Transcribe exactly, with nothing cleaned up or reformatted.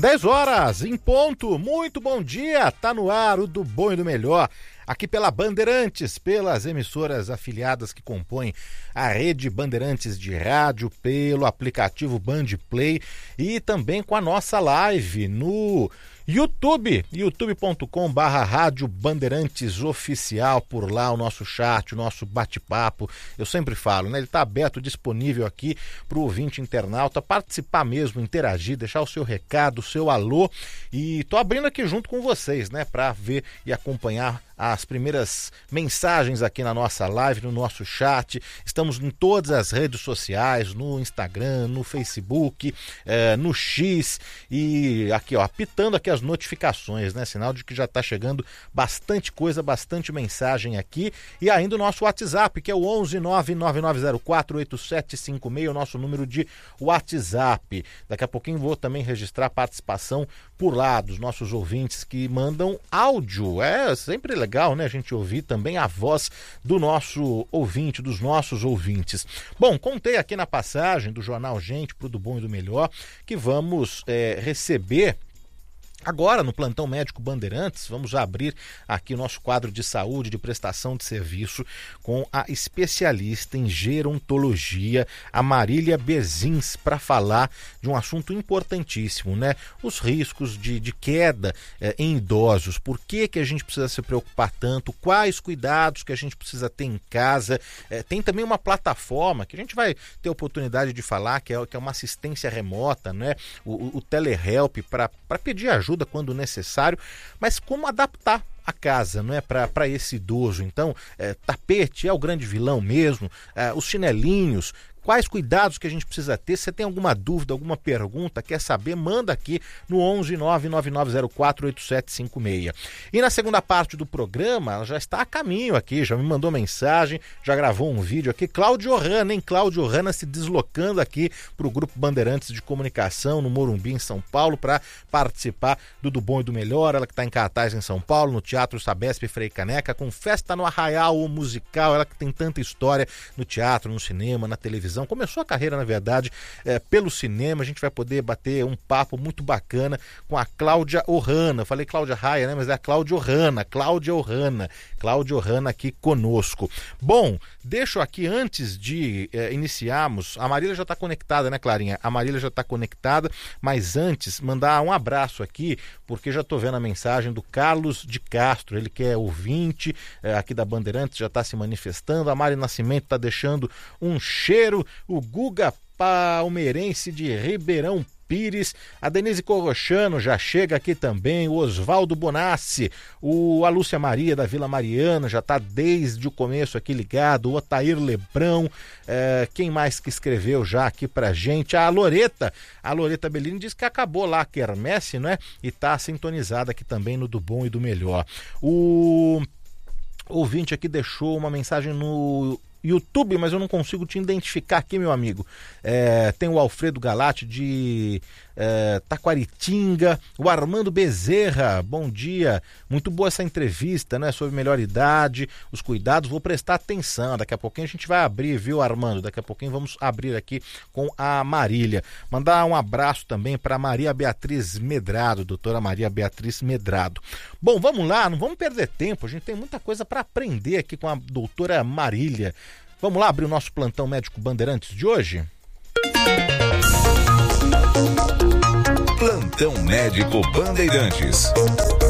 dez horas, em ponto, muito bom dia, tá no ar o do bom e do melhor, aqui pela Bandeirantes, pelas emissoras afiliadas que compõem a rede Bandeirantes de rádio, pelo aplicativo Band Play e também com a nossa live no YouTube, youtube ponto com barra rádio Bandeirantes oficial, por lá o nosso chat, o nosso bate-papo, eu sempre falo, né? Ele está aberto, disponível aqui para o ouvinte internauta participar mesmo, interagir, deixar o seu recado, o seu alô, e tô abrindo aqui junto com vocês, né? Para ver e acompanhar as primeiras mensagens aqui na nossa live, no nosso chat. Estamos em todas as redes sociais, no Instagram, no Facebook, eh, no X, e aqui ó, apitando aqui as notificações, né? Sinal de que já está chegando bastante coisa, bastante mensagem aqui, e ainda o nosso WhatsApp, que é o onze nove nove nove zero quatro oito sete cinco seis, o nosso número de WhatsApp. Daqui a pouquinho vou também registrar a participação por lá dos nossos ouvintes que mandam áudio. É sempre legal, né, a gente ouvir também a voz do nosso ouvinte, dos nossos ouvintes. Bom, contei aqui na passagem do Jornal Gente pro Do Bom e do Melhor que vamos é, receber agora no Plantão Médico Bandeirantes. Vamos abrir aqui o nosso quadro de saúde, de prestação de serviço, com a especialista em gerontologia, a Marília Bezins, para falar de um assunto importantíssimo, né? Os riscos de, de queda eh, em idosos. Por que que a gente precisa se preocupar tanto? Quais cuidados que a gente precisa ter em casa? Eh, tem também uma plataforma que a gente vai ter oportunidade de falar, que é, que é uma assistência remota, né? O, o, o telehelp, para pedir ajuda quando necessário, mas como adaptar a casa, não é, para esse idoso. Então, é, tapete é o grande vilão mesmo, é, os chinelinhos. Quais cuidados que a gente precisa ter? Se você tem alguma dúvida, alguma pergunta, quer saber, manda aqui no onze nove nove nove zero quatro oito sete cinco seis. E na segunda parte do programa, ela já está a caminho aqui, já me mandou mensagem, já gravou um vídeo aqui. Cláudio Ohana, hein? Cláudio Ohana se deslocando aqui para o Grupo Bandeirantes de Comunicação, no Morumbi, em São Paulo, para participar do Do Bom e do Melhor. Ela que está em cartaz em São Paulo, no Teatro Sabesp Frei Caneca, com Festa no Arraial, o musical. Ela que tem tanta história no teatro, no cinema, na televisão. Começou a carreira, na verdade, é, pelo cinema. A gente vai poder bater um papo muito bacana com a Cláudia Ohana. Eu falei Cláudia Raia, né? Mas é a Cláudia Ohana, Cláudia Ohana, Cláudia Ohana aqui conosco. Bom, deixo aqui, antes de é, iniciarmos, a Marília já está conectada, né, Clarinha? A Marília já está conectada, mas antes, mandar um abraço aqui, porque já estou vendo a mensagem do Carlos de Castro, ele que é ouvinte é, aqui da Bandeirantes, já está se manifestando. A Mari Nascimento está deixando um cheiro. O Guga Palmeirense de Ribeirão Pires, a Denise Corrochano já chega aqui também, o Oswaldo Bonassi, o, a Lúcia Maria da Vila Mariana já está desde o começo aqui ligado, o Otair Lebrão, é, quem mais que escreveu já aqui pra gente? A Loreta, a Loreta Bellini diz que acabou lá a quermesse, né? E tá sintonizada aqui também no Do Bom e do Melhor. O ouvinte aqui deixou uma mensagem no YouTube, mas eu não consigo te identificar aqui, meu amigo. É, tem o Alfredo Galati de é, Taquaritinga, o Armando Bezerra, bom dia, muito boa essa entrevista, né, sobre melhor idade, os cuidados, vou prestar atenção, daqui a pouquinho a gente vai abrir, viu, Armando? Daqui a pouquinho vamos abrir aqui com a Marília. Mandar um abraço também para Maria Beatriz Medrado, doutora Maria Beatriz Medrado. Bom, vamos lá, não vamos perder tempo, a gente tem muita coisa para aprender aqui com a doutora Marília. Vamos lá abrir o nosso Plantão Médico Bandeirantes de hoje? Plantão Médico Bandeirantes.